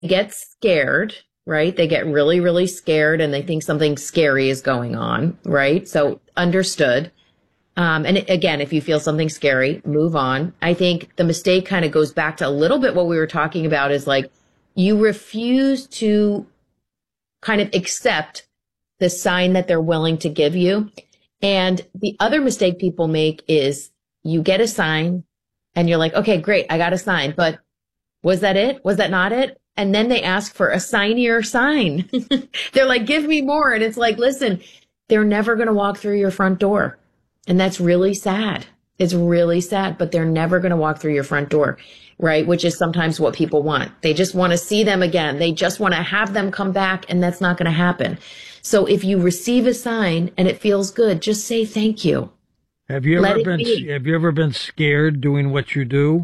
get scared, right? They get really, really scared and they think something scary is going on, right? So understood. And again, if you feel something scary, move on. I think the mistake kind of goes back to a little bit what we were talking about is like you refuse to kind of accept the sign that they're willing to give you. And the other mistake people make is you get a sign and you're like, okay, great, I got a sign, but was that it? Was that not it? And then they ask for a signier sign. They're like, give me more. And it's like, listen, they're never going to walk through your front door. And that's really sad. It's really sad, but they're never going to walk through your front door, right? Which is sometimes what people want. They just want to see them again. They just want to have them come back, and that's not going to happen. So if you receive a sign and it feels good, just say thank you. Have you ever been scared doing what you do?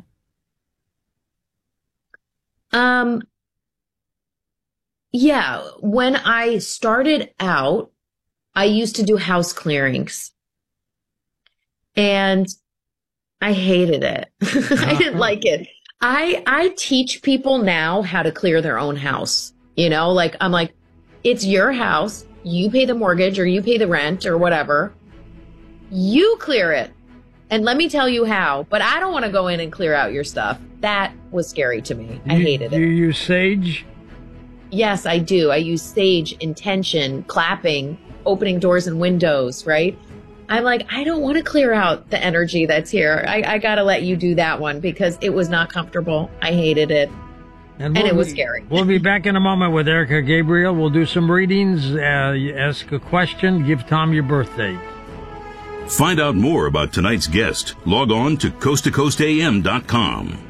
Yeah. When I started out, I used to do house clearings. And I hated it. I didn't like it. I teach people now how to clear their own house. You know, like, I'm like, it's your house. You pay the mortgage or you pay the rent or whatever. You clear it. And let me tell you how, but I don't want to go in and clear out your stuff. That was scary to me. I hated it. Do you use sage? Yes, I do. I use sage, intention, clapping, opening doors and windows, right? I'm like, I don't want to clear out the energy that's here. I got to let you do that one because it was not comfortable. I hated it. And it was scary. We'll be back in a moment with Erica Gabriel. We'll do some readings, ask a question, give Tom your birthday. Find out more about tonight's guest. Log on to coasttocoastam.com.